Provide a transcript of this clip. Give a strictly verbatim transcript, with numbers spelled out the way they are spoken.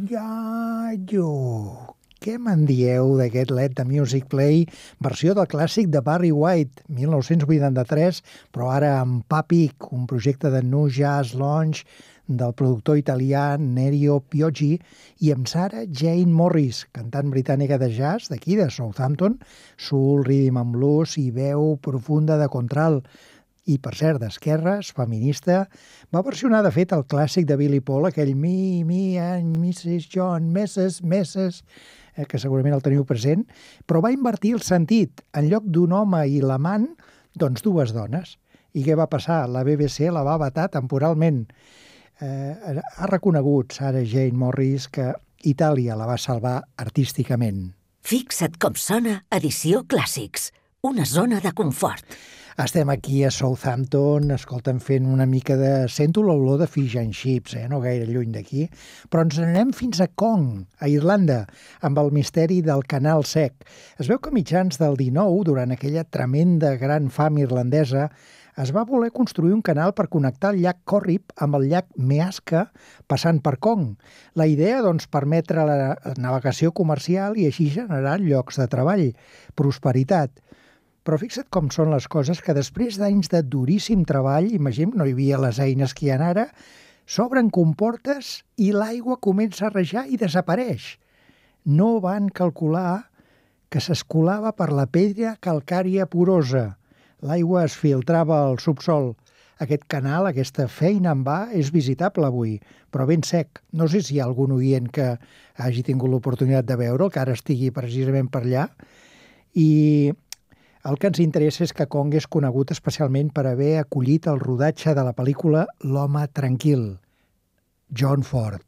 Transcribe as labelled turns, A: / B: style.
A: iaio! Què me'n dieu d'aquest Let the Music Play, versió del clàssic de Barry White, mil nou-cents vuitanta-tres, però ara amb Papik, un projecte de Nu Jazz Lounge del productor italià Nerio Pioggi, i amb Sarah Jane Morris, cantant britànica de jazz d'aquí, de Southampton, soul, rhythm and blues i veu profunda de contralt, i, per cert, d'esquerres, feminista, va versionar, de fet, el clàssic de Billy Paul, aquell Me, Me and missus John, Missus, Missus, eh, que segurament el teniu present, però va invertir el sentit. En lloc d'un home i l'amant, doncs dues dones. I què va passar? La B B C la va vetar temporalment. Eh, ha reconegut Sarah Jane Morris que Itàlia la va salvar artísticament.
B: Fixa't com sona Edició Clàssics, una zona de confort.
A: Estem aquí a Southampton, escolten, fent una mica de... Sento l'olor de fish and chips, eh? No gaire lluny d'aquí, però ens anem fins a Kong, a Irlanda, amb el misteri del Canal Sec. Es veu que a mitjans del dinou, durant aquella tremenda gran fam irlandesa, es va voler construir un canal per connectar el llac Corrib amb el llac Measca passant per Kong. La idea, doncs, permetre la navegació comercial i així generar llocs de treball, prosperitat. Però fixa't com són les coses, que després d'anys de duríssim treball, imaginem, no hi havia les eines que hi ha ara, s'obren comportes i l'aigua comença a rajar i desapareix. No van calcular que s'escolava per la pedra calcària porosa. L'aigua es filtrava al subsol. Aquest canal, aquesta feina en va, és visitable avui, però ben sec. No sé si hi ha algun oient que hagi tingut l'oportunitat de veure'l, que ara estigui precisament per allà. I el que ens interessa és que Kong és conegut especialment per haver acollit el rodatge de la pel·lícula L'home tranquil, John Ford.